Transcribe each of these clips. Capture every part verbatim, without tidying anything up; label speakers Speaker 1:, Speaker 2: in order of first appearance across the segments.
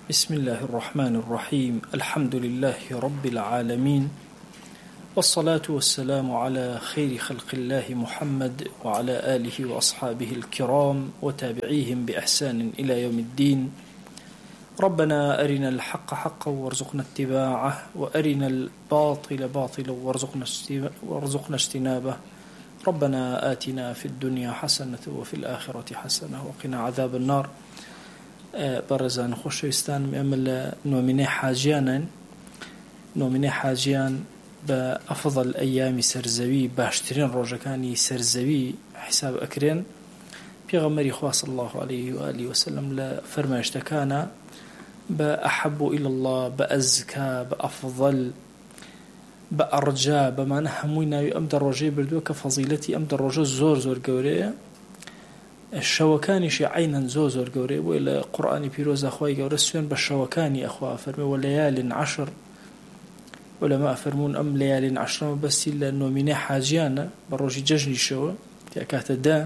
Speaker 1: بسم الله الرحمن الرحيم الحمد لله رب العالمين والصلاة والسلام على خير خلق الله محمد وعلى آله وأصحابه الكرام وتابعيهم بإحسان إلى يوم الدين. ربنا أرنا الحق حقا وارزقنا اتباعه وأرنا الباطل باطلا وارزقنا اجتنابه. ربنا آتنا في الدنيا حسنة وفي الآخرة حسنة وقنا عذاب النار. بەڕێزان خۆشەویستان ئێمە لە نۆمینەی حاجیانن نۆمینەی حاجیان بە ئەفضل ئەیامی سەرزەوی باشترین ڕۆژەکانی سەرزەوی حساب ئەکرێن. پێغەمبەری خوا صلی الله عليه وآله وسلم لە فەرمایشتەکانە بە ئەحەب إلى الله بە ئەزکا بە ئەفضل بە ئەڕجا بەمانە هەمووی ناوی ئەم دە ڕۆژەی بردووە کە فەزیلەتی ئەم دە ڕۆژە زۆر زۆر گەورەیە. شەوەکانیشی عینەن زۆر زۆر گەورەیە بۆیە لە قورئانی پیرۆزە خوای گەورە سوێن بە شەوەکانی ئەخوا فەرمێ وەلەیالین عەشر. وەلەما فەرموون ئەم لەیالین عەشرەمە بەستی لە نۆمینەی حاجیانە بە ڕۆژی جەژنیشەوە تێکاتە دا.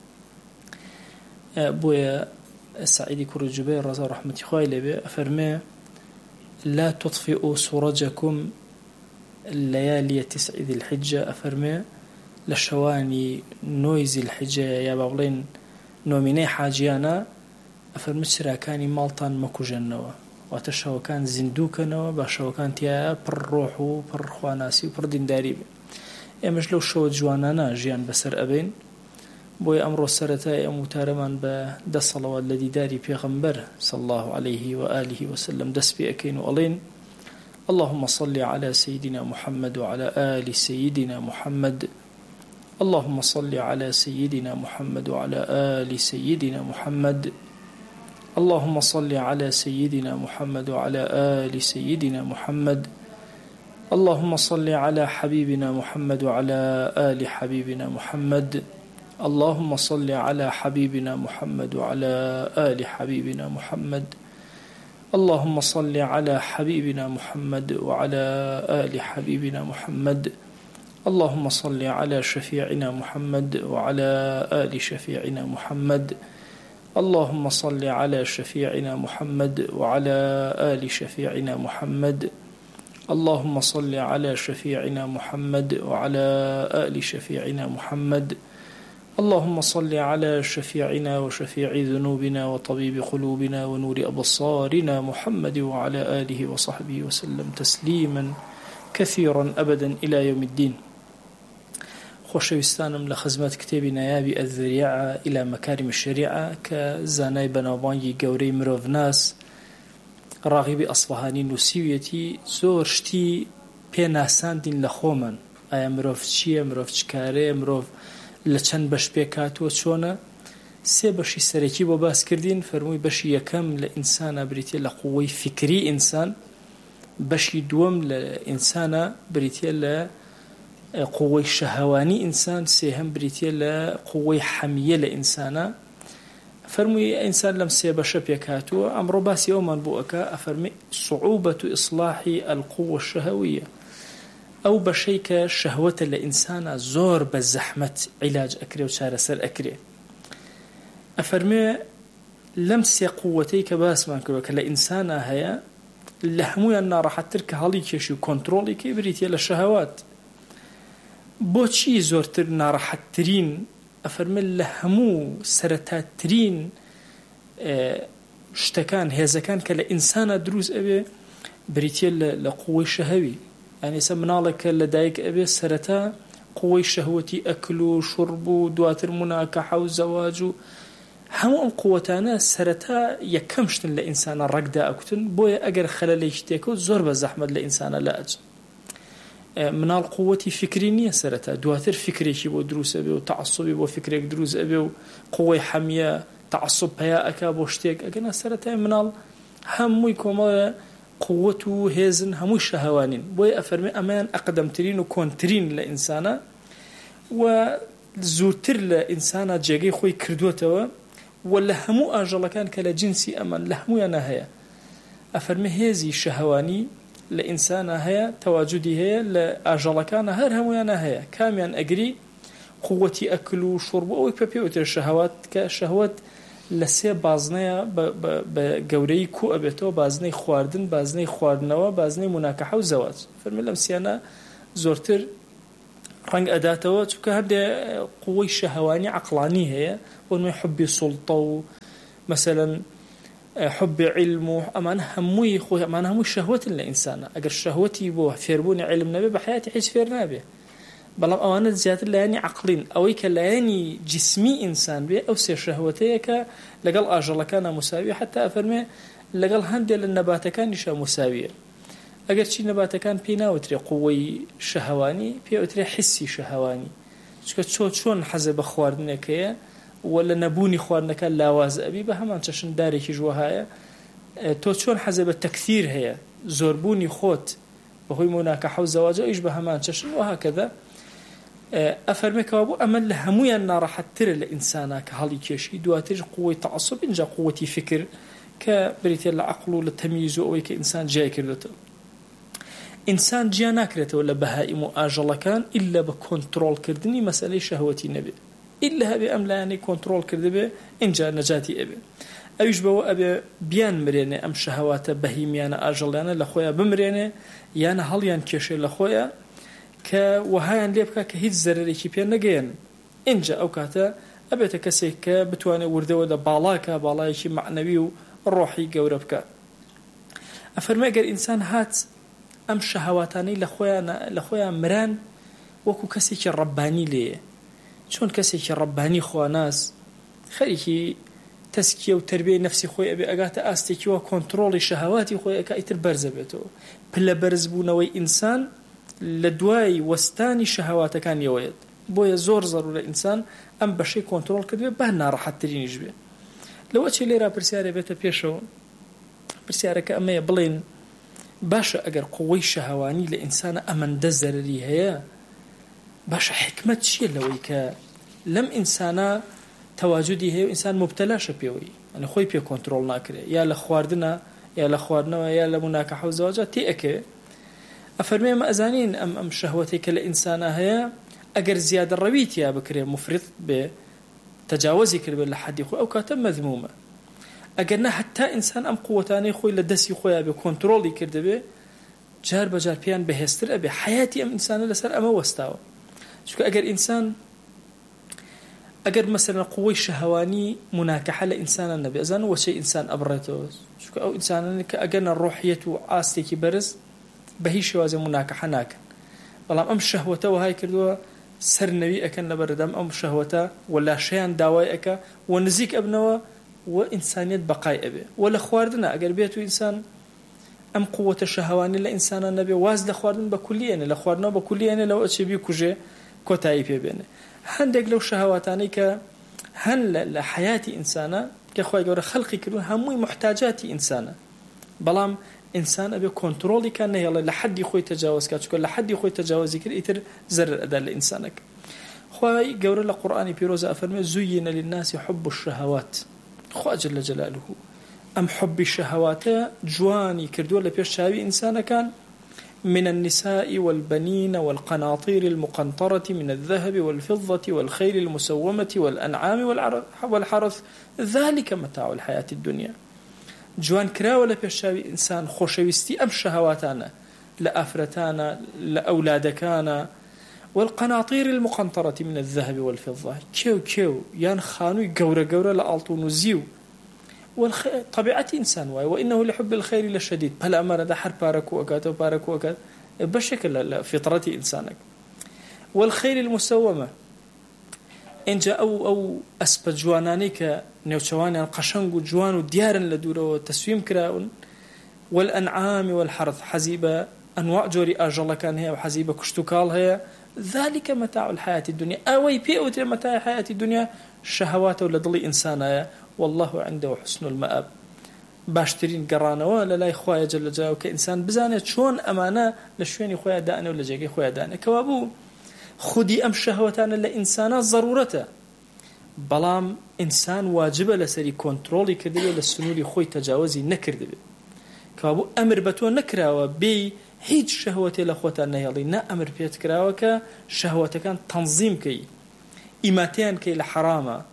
Speaker 1: بۆیە سعیدی کوڕی جوبەیر ڕەزا ڕەحمەتی خوای لێبێ ئەفەرمێ لا تطفئوا سورجكم ليالي تسع ذي الحجة. ئەفەرمێ لە شەوانی نۆی ذی الحجە یا با بڵێن نۆمینەی حاجیانە ئەفەرمێ چراکانی ماڵتان مەکوژێنەوە، واتە شەوەکان زیندووکەنەوە بە شەوەکان تایە پڕ ڕۆح و پڕ خواناسی و پڕ دینداری بێ. ئێمەش لەو شەوە جوانانە ژیان بەسەر ئەبین. بۆیە ئەمڕۆ سەرەتای ئەم وتارەمان بە دە سەڵەوات لە دیداری پێغەمبەر صلی الله عليه وآله وسلم دەست پێ ئەکەین و ئەڵێن اللهم صل على سيدنا محمد وعلى آل سيدنا محمد. اللهم صل على سيدنا محمد وعلى آل سيدنا محمد. اللهم صل على سيدنا محمد وعلى آل سيدنا محمد. اللهم صل على حبيبنا محمد وعلى آل حبيبنا محمد. اللهم صل على حبيبنا محمد وعلى آل حبيبنا محمد. اللهم صل على حبيبنا محمد وعلى آل حبيبنا محمد. اللهم صل على شفيعنا محمد وعلى آل شفيعنا محمد. اللهم صل على شفيعنا محمد وعلى آل شفيعنا محمد. اللهم صل على شفيعنا محمد وعلى آل شفيعنا محمد. اللهم صل على شفيعنا وشفيع ذنوبنا وطبيب قلوبنا ونور أبصارنا محمد وعلى آله وصحبه وسلم تسليما كثيرا أبدا إلى يوم الدين. خۆشەویستانم لە خزمەت کتێبی نایابی ئەذریعە إلى مەکارم الشەریعە کە زانای بەناوبانگی گەورەی مرۆڤناس ڕاغیبی ئەسفەهانی نووسیویەتی زۆر شتی پێناساندین لە خۆمان. ئایا مرۆڤ چییە، مرۆڤ چ کارەیە، مرۆڤ لە چەند بەش پێکاتوە چۆنە. سێ بەشی سەرەکی بۆ باس کردین. فەرمووی بەشی یەکەم لە ئینسانە بریتێ لە قووەی فکری ئینسان، بەشی دووەم لە ئینسانە بریتێ لە قووەی شەهەوانی ئینسان، سێهەم بریتێ لە قووەی حەمیە لە ئینسانە. فەرمووی ئینسان لەم سێ بەشە پێکاتووە. ئەمڕۆ باسی ئەومان بۆ ئەکا. ئەفەرمێ صعوبەت ئیصلاحی القووە الشەهەویە، ئەو بەشەی کە شەهوەتە لە ئینسانە زۆر بە زەحمەت عیلاج ئەکرێ و چارەسەر ئەکرێ. ئەفەرمێ لەم سێ قووەتەی کە باسمان کردووە کە لە ئینسانە هەیە لە هەمویان ناڕەحەتتر کە هەڵی کێشی و کۆنتڕۆڵی کەی بریتێ لە شەهەوات. بۆچی زۆرتر ناڕەحەتترین؟ ئەفەرمێ لە هەموو سەرەتاترین شتەکان هێزەکان کە لە ئینسانە دروست ئەبێ بریتێ لە قووەی شەهەوی. ئەنیسە مناڵێکە لە دایک ئەبێ سەرەتا قووەی شەهوەتی ئەکل و شورب و دواتر مناکەحە و زەواج و هەموو ئەم قووەتانە سەرەتا یەکەم شتن لە ئینسانە ڕەگدا ئەکوتن. بۆیە ئەگەر خەلەلێکی تێکەوت زۆر بە زەحمەت لە ئینسانە لا ئەچ. مناڵ قووەتی فکری نییە سەرەتا، دواتر فکرێکی بۆ دروست ئەبێ و تەعەسسوبی بۆ فکرێک دروست ئەبێ و قووەی حەمیە تەعەسسوب پەیا ئەکا بۆ شتێک. ئەگەنا سەرەتای مناڵ هەمووی کۆمەڵە قووەت و هێزن هەمووی شەهەوانین. بۆیە ئەفەرمێ ئەمەیان ئەقدەمترین و کۆنترین لە ئینسانە و زووتر لە ئینسانە جێگەی خۆی کردووەتەوە و لە هەموو ئاژەڵەکان کە لە جنسی ئەمەن لە هەمویانە هەیە. ئەفەرمێ هێزی شەهەوانی لە ئینسانە هەیە، تەواجودی هەیە، لە ئاژەڵەکانە هەر هەمویانە هەیە. کامیان ئەگری قووەتی ئەکل و شورب ئەوەی پێ پێوترە شەهەوات، کە شەهوەت لسه بازنه ب جوري كو أبيته بازنه خواردن بازنه خواردنوا بازنه مناكحة وزواج فرملهم سيانا زورتر رنگ أداته چونکە هەندێ قوەی شەهەوانی عقلانی هەیە وەنوێ حبی سوڵتە و مثلا حبی علم و ئەمان هەمووی خۆی ئەمان هەمووی شەهوەتن لە ئینسانە ئەگەر شەهوەتی بۆ فێربوونی علم نەبێ بە حیاتی هیچ فێر نابێ بەڵام ئەوانە زیاتر لایەنی عقلین ئەوەی کە لایەنی جسمی ئینسان بێ ئەو سێ شەهوەتەیە کە لەگەڵ ئاژەڵەکانە مساویە حتا ئەفەرمێ لەگەڵ هەندێک لە نەباتەکانیشە مساویە ئەگەر چی نەباتەکان پێی ناوترێ قوەی شەهەوانی پێی ئەوترێ حسی شەهەوانی چونکە چۆ چۆن حەزە بە خواردنەکەیە و لە نەبوونی خواردنەکە لاواز ئەبی بە هەمان چەشندارێکی ژوە هەیە تۆ چۆن حەزە بە تەکثیر هەیە زۆربوونی خۆت بەهۆی مناکەحە و زەواجە ئەویش بە هەمان چەشن و هەکەدا ئەفەرمێکەوە بوو ئەمە لە هەمویان ناڕەحەتترە لە ئینسانە کە هەڵی کێشی دواتر قوەی تەعەسسوب اینجا قوەتی فکر کە بریتێ لە عەقڵ و لە تەمییز و ئەوەی کە ئینسان جیای کردوێتەوە ئینسان جیا ناکرێتەوە لە بەهائیم و ئاژەڵەکان ئیلا بە کۆنتڕۆڵکردنی مەسەلەی شەهوەتی نەبێ ئیلا هەبێ ئەم لایەنەی کۆنتڕۆڵ کردبێ اینجا نەجاتی ئەبێ ئەویش بەوە ئەبێ بیان مرێنێ ئەم شەهەواتە بەهیمیانە ئاژەڵیانە لە خۆیان بمرێنێ یانە هەڵیان کێشێ لە خۆیان کە وهایان لێ بکە کە هیچ زەرەرێکی پێ نەگەێن اینجا ئەو کاتە ئەبێتە کەسێک کە بتوانێت وردەوە لە باڵاکە باڵایەکی معنەوی و ڕۆحی گەورە بکە ئەفەرمێ ئەگەر ئینسان هات ئەم شەهەواتانەی لە خۆیان لە خۆیان مران وەکو کەسێکی ڕەبانی لێیە چۆن کەسێکی ڕەبانی خواناس خەریکی تەسکیە و تەربیەی نەفسی خۆی ئەبێ ئەگاتە ئاستێکی وە کۆنتڕۆڵی شەهەواتی خۆی ئەکا ئیتر بەرزە بێتەوە پلە بەرزبوونەوەی ئینسان لە دوای وەستانی شەهەواتەکانیەوەیەت بۆیە زۆر زەرورە ئینسان ئەم بەشەی کۆنتڕۆڵ کردوێ با ناڕەحەتترینیش بێ لەوە چی لێرا پرسیارە بێتە پێشەوە پرسیارەکە ئەمەیە بڵێن باشە ئەگەر قوەی شەهەوانی لە ئینسانە ئەمەندە زەرری هەیە باشە حکمت چییە لەوەی کە لەم ئینسانە تەواجودی هەیە و ئینسان مبتەلاشە پێوەی ئەنە خۆی پێ کۆنتڕۆڵ ناکرێ یا لە خواردنە یا لە خواردنەوە یا لە مناکەحە و زەواجە تێ ئەکەوێ ئەفەرمێ ئەمە ئەزانین ئەم ئەم شەهوەتێک کە لە ئینسانە هەیە ئەگەر زیادە ڕەویتیا بکرێ مفرط بێ تەجاوزی کردبێت لە حەدی خۆی ئەو کاتە مەذمومە ئەگەر نە حتا ئینسان ئەم قووەتانەی خۆی لە دەستی خۆیان بێ کۆنتڕۆڵی کردبێ جار بەجار پێیان بەهێزتر ئەبێ حیاتی ئەم ئینسانە لەسەر ئەمە وەستاوە چونکە ئەگەر ئینسان ئەگەر مەسەلەن قوەی شەهەوانی مناکەحە لە ئینسانە نەبێ ئەزان وەچەی ئینسان ئەبڕێتەوە چونکە ئەو ئینسانانە کە ئەگەنە ڕۆحیەت و ئاستێکی بەرز بە هیچ شێوازە مناکەحە ناکەن بەڵام ئەم شەهوەتە وهای کردووە سەرنەوی ئەکەن لەبەردەم ئەم شەهوەتە و لاشەیان داوای ئەکە و نزیک ئەبنەوە و ئینسانیت بەقای ئەبێ و لە خواردنە ئەگەر بێت و ئینسان ئەم قووەتە شەهەوانی لە ئینسانە نەبێ واز لە خواردن بە کولیێنێ لە خواردنەوە بە کولیێنێ لەوە ئەچێ بیکوژێ کۆتایی پێبێنێ هەندێک لەو شەهەواتانەی کە هەن لە حیاتی ئینسانە کە خۆی گەورە خەڵقی کردوون هەمووی محتاجاتی ئینسانە بەڵام ئینسان ئەبێ کۆنتڕۆڵی کە نەهێڵێ لە حەدی خۆی تەجاوز کات چونکە لە حەدی خۆی تەجاوزی کرد ئیتر زەرر ئەدا لە ئینسانەکە خۆی گەورە لە قورئانی پیرۆزە ئەفەرمێ زویینە للناس حب الشهوات خوا جل جلاله ئەم حبی شەهەواتە جوانی کردووە لە پێش چاوی ئینسانەکان من النساء والبنين والقناطير المقنطرة من الذهب والفضة والخيل المسومة والأنعام والحرث ذلك متاع الحياة الدنيا جوان كراوة لبيشاوي إنسان خوشويستي أم شهواتانا لأفرتانا لأولادكانا والقناطير المقنطرة من الذهب والفضة كيو كيو يان خانوي قورة قورة لألطون وزيو طبيعة إنسان واي وإنه لحب الخير لشديد بل أمر ده حر باركو أكاد وباركو أكاد بشكل فطرة إنسانك والخير المسومة إن جاء أو أو أسبة جوانانيك نيوشواني القشنق جوان وديارا لدورة وتسويم كراون والأنعام والحرث حزيبة أنواع جوري أجل كان هي وحزيبة كشتوكال هي ذلك متاع الحياة الدنيا أوي بيئة متاع الحياة الدنيا شهوات ولدلي إنسانا والله عنده حسن المآب باشترين قرانا ولا لا إخوة جل جلاله كإنسان بزانة شون أمانة لشوين إخوة دانة ولا جاكي إخوة دانة كوابو خدي أم شهوتان لإنسانا ضرورته بلام إنسان واجبة لسري كنترولي كردبه للسنولي خوي تجاوزي نكردبه كوابو أمر بتو نكراوه بي هیچ شهوتي لخوتان نهيالي نا أمر بيت كراوه كشهوتك كان تنظيم كي إيماتيان كي لحرامة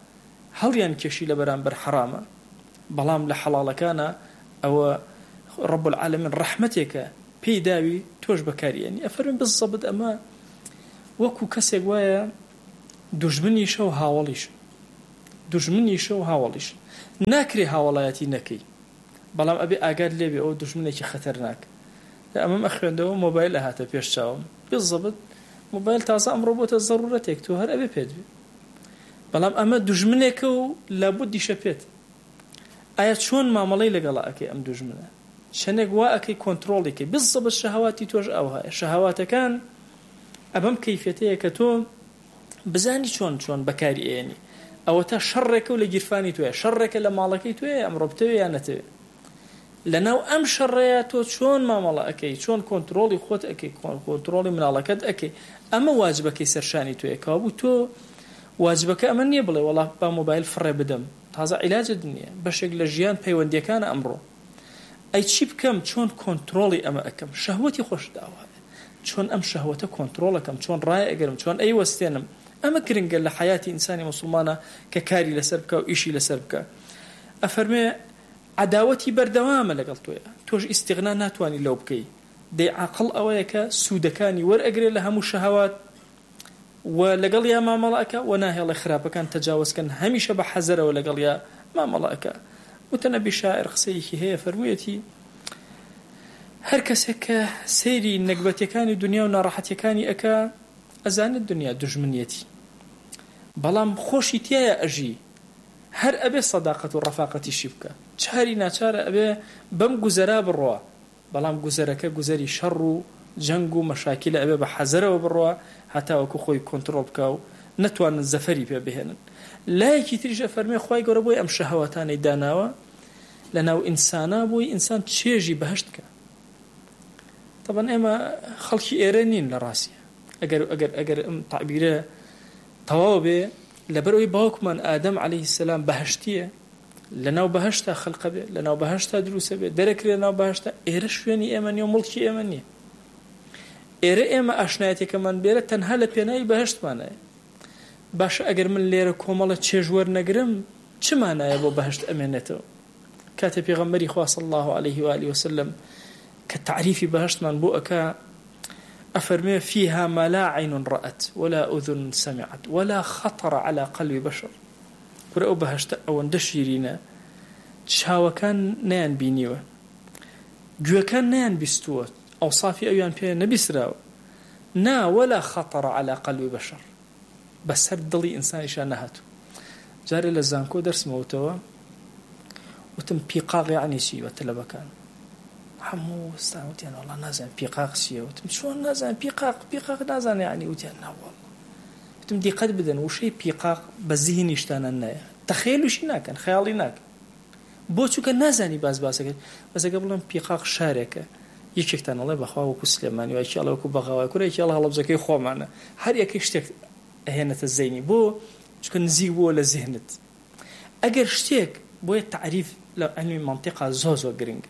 Speaker 1: هەڵیان کێشی لە بەرامبەر حرامە بەڵام لە حەڵاڵەکانە ئەوە رب العالمین ڕەحمەتێکە پێی داوی تۆش بەکاریێنی ئەفەرمێ بالضەبط ئەمە وەکو کەسێک وایە دوژمنیشە و هاوڵیش دوژمنیشە و هاوڵیش ناکرێ هاوڵایەتی نەکەی بەڵام ئەبێ ئاگاد لێبێ ئەو دوژمنێکی خەتەرناک لە ئەمەم ئەخوێندەوە مۆبایل لە هاتە پێش چاوم بالضەبط مۆبایل تازە ئەمڕۆ بۆتە زەڕورەتێک تۆ هەر ئەبێ پێت بێ بەڵام ئەمە دوژمنێکە و لابد دیشە پێت ئایا چۆن مامەڵەی لەگەڵا ئەەکەی ئەم دوژمنە شەنێک وا ئەەکەی کۆنتڕۆڵێکی بالضەبط شەهەواتی تۆش ئەو هەیە شەهەواتەکان ئەبەم کەیفێتەیە کە تۆ بزانی چۆن چۆن بەکاری ئێنی ئەوە تا شەڕێکە و لە گیرفانی توێ شەڕێکە لە ماڵەکەی توێ ئەمڕۆ بتەوێ یان نەتەوێ لەناو ئەم شەڕەیە تۆ چۆن مامەڵە ئەەکەی چۆن کۆنتڕۆڵی خۆت ئەەکەی کۆنتڕۆڵی مناڵەکەت ئەەکەی ئەمە واجبەکەی سەرشانی توێ کابوو تۆ واجبەکە ئەمە نییە بڵێ وەڵا با مۆبایل فڕێ بدەم تازە عیلاجت نییە بەشێک لە ژیان پەیوەندیەکانە ئەمڕۆ ئەی چی بکەم چۆن کۆنتڕۆڵی ئەمە ئەەکەم شەهوەتی خۆش داوایە چۆن ئەم شەهوەتە کۆنتڕۆڵەکەم چۆن ڕای ئەگەرم چۆن ئەی وەستێنم ئەمە گرنگە لە حیاتی ئینسانی مسلمانە کە کاری لەسەر بکە و ئیشی لەسەر بکە ئەفەرمێ عداوەتی بەردەوامە لەگەڵ تۆیە تۆش ئیستیغنا ناتوانانی لەو بکەی دەی عاقڵ ئەوەیە کە سوودەکانی وەرئەگرێ لە هەموو شەهەوات و لەگەڵ یا مامەڵەکە و ناهێڵە خراپەکان تەجاوزکەن هەمیشە بە حەزەرەوە لەگەڵ یا مامەڵەکە وتەنەبی شاعر قسەیەکی هەیە فەرموویەتی هەر کەسێک کە سەیری نەکبەتیەکانی دنیا و ناڕەحەتیەکانی ئەکا ئەزانێت دنیا دوژمنیەتی بەڵام خۆشی تایە ئەژی هەر ئەبێ سەداقەت و ڕەفاقەتیشی بکە چاری ناچارە ئەبێ بەم گوزەرا بڕۆە بەڵام گوزەرەکە گوزەری شەڕ و جەنگ و مەشاکیلە ئەبێ بە حەزەرەوە بڕۆە هەتاوەکو خۆی کۆنتڕۆڵ بکە و نەتوانن زەفەری پێ بهێنن لایەکی تریشە فەرمێ خوای گەورە بۆی ئەم شەهەوەتانەی داناوە لەناو ئینسانە بۆی ئینسان چێژی بەهشت بکە طبعا ئێمە خەڵکی ئێرە نین لە ڕاستیە ئەگەر ئەگەر ئەگەر ئەم تعبیرە تەواو بێ لەبەرەوەی باوکمان ئادەم عەلەیهی سەلام بەهشتیە لەناو بەهشتا خەڵقە بێ لەناو بەهشتا دروسە بێ دەرەکرێ لەناو بەهشتا ئێرە شوێنی ئێمە نیە و مڵکی ئێمە نییە ئێرە ئێمە ئاشنایەتێکەمان بێرە تەنها لە پێناوی بەهشتمانایە باشە ئەگەر من لێرە کۆمەڵە چێژ وەرنەگرم چمانایە بۆ بەهشت ئەمێنێتەوە کاتە پێغەمبەری خوا صلی الله عليه و آله وسلم کە تعریفی بەهشتمان بۆ ئەکا أفرمي فيها ما لا عين رأت ولا أذن سمعت ولا خطر على قلب بشر ورأو بهشت أو اندشيرين شاوكان نيان بينيوه جوكان نيان بيستوه أوصافي أيان بيه نبيسراو نا ولا خطر على قلب بشر بس هردلي إنسان إشان نهاتو جاري لزانكو درس موتوا وتم بيقاغ يعني شي وتلبكان حمو استعمت يعني والله نازل بيقاق شيء وتم شلون نازل بيقاق بيقاق نازل يعني وتم لا والله وتم دي قد بدن وشي بيقاق بذهن يشتان النايا تخيلوا شي ناكن خيالي ناك بوچو كان نازني باز باز بس قبل بيقاق شاركه يكشتان الله بخوا وكو سليماني وان شاء الله وكو بغاوي كل ان شاء الله الله بزكي خو معنا هر يكشتك هنا الزيني بو شكون نزيق بو ولا ذهنت اگر شتيك بو تعريف علمي منطقه زوزو جرينج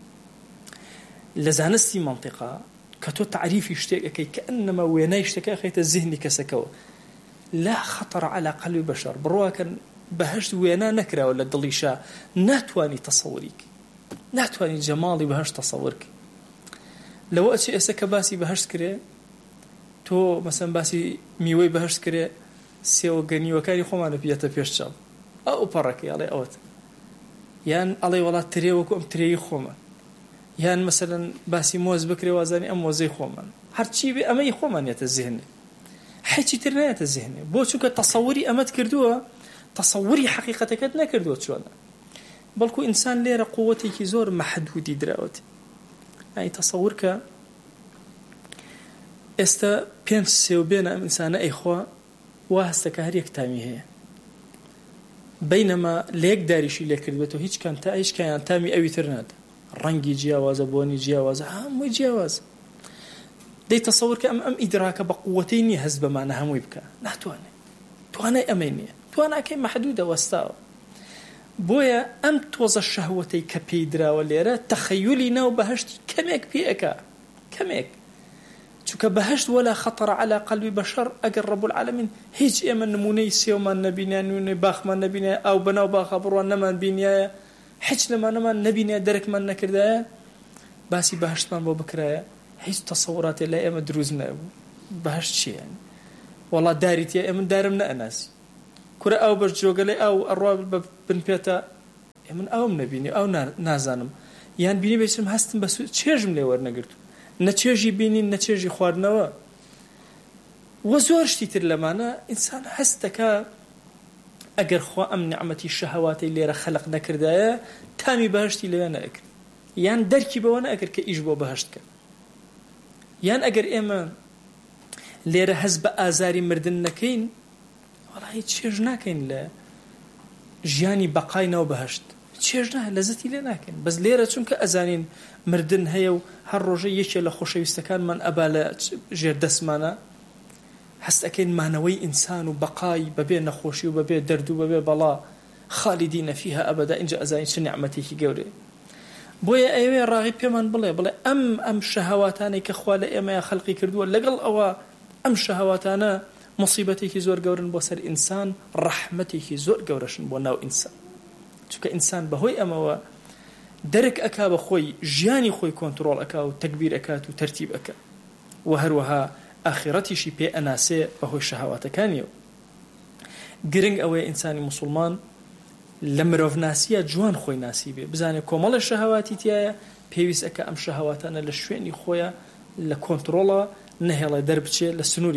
Speaker 1: لزانستي منطقة كتو تعريف يشتكي كأنما وينا يشتكي أخيت الذهن كسكو لا خطر على قلب بشر بروا كان بهشت وينا نكرة ولا دليشة ناتواني تصوريك ناتواني جمالي بهشت تصورك لو أتي أسك باسي بهشت كري تو مثلا باسي ميوي بهشت كري سيو غني وكاري خمان بيتا بيشتشال أو بركي علي أوت يعني علي ولا تري وكم تري خمان يعني مثلا باسي موز بكري وازاني أم وزي خومن هرچی به أمي خومن يتزهني حيث ترنا يتزهني بوشو كتصوري أمد كردوها تصوري حقيقتك لا كردوها شو أنا بلكو إنسان ليرة قوتي كزور محدودي دراوتي يعني تصورك استا بينس وبين إنسان إخوة وهستك هريك تامي هي بينما ليك داريشي ليك كردوته هيش كان تايش كان تامي أوي ترناد رنگی جیاوازه بونی جیاوازه هموی جیاواز دی تصور که ام ام ادراک بقوتینی حزب ما نهموی بکا نتوانه توانه امینیه توانه که محدوده وستاو بویا ام توز الشهوتی کپیدرا ولیره تخیلی نو بهشت کمیک پیکا کمیک چونکە بەهشت ولا خطر على قلب بشر ئەگەر رب العالمین هیچ ئێمە نمونەی سێومان نەبینیان نمونەی باخمان نەبینیە ئەو بەناو باخە بڕوان نەمان بینیایە هیچ لەمانەمان نەبینیە دەرەکمان نەکردایە باسی بەهشتمان بۆ بکرایە هیچ تەسەوڕاتێ لای ئێمە دروست نەبوو بەهشت چییە وەڵا داریتیە ئێمە دارم نەئەناسی کورە ئەو بەش جۆگەلەی ئەو ئەڕوا بن پێتە من ئەوم نەبینی ئەو نازانم یان بینی بێچم هەستم بە چێژم لێ وەرنەگرت نەچێژی بینین نەچێژی خواردنەوە وە زۆر شتی تر لەمانە ئینسان هەست دەکا ئەگەر خوا ئەم نیعمەتی شەهەواتی لێرە خەلق نەکردایە تامی بەهشتی لەوێ نەئەکرد یان دەرکی بەوە نەئەکرد کە ئیش بۆ بەهشت کە یان ئەگەر ئێمە لێرە هەز بە ئازاری مردن نەکەین وەڵی چێژ ناکەین لە ژیانی بەقای ناو بەهشت چێژ نایە لەزەتی لێ ناکەین بەس لێرە چونکە ئەزانین مردن هەیە و هەر ڕۆژە یەکێ لە خۆشەویستەکانمان ئەبا لە ژێر دەستمانە هەست ئەکەین مانەوەی ئینسان و بەقای بەبێ نەخۆشی و بەبێ دەرد و بەبێ بەڵا خالدینە فیها ئەبەدا اینجا ئەزانین چ نیعمەتێکی گەورەیە بۆیە ئەوێ ڕاغی پێمان بڵێ بڵێ ئەم ئەم شەهەواتانەی کە خوا لە ئێمەیە خەڵقی کردووە لەگەڵ ئەوە ئەم شەهەواتانە مصیبەتێکی زۆر گەورن بۆ سەر ئینسان ڕەحمەتێکی زۆر گەورەشن بۆ ناو ئینسان چونکە ئینسان بەهۆی ئەمەوە دەرک ئەکا بە خۆی ژیانی خۆی کۆنتڕۆڵ ئەکا و تەکبیر ئەکات و تەرتیب ئەکا و هەروەها ئاخرەتیشی پێ ئەناسێ بەهۆی شەهەواتەکانیەوە گرنگ ئەوەیە ئینسانی موسڵمان لە مرۆڤناسیە جوان خۆی ناسی بێ بزانێ کۆمەڵە شەهەواتی تایە پێویست ئەکە ئەم شەهەواتانە لە شوێنی خۆیە لە کۆنتڕۆڵە نەهێڵێ دەربچێ لە سنووری